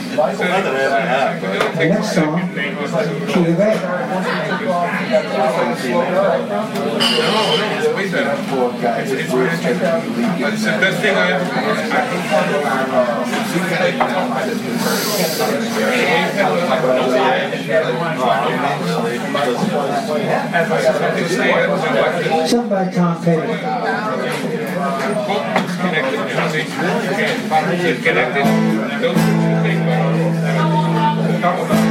Not that I ever have, but The next song, Key of A. It's way better. It's the best thing I ever Sung by Tom Petty. Connected. Those two things.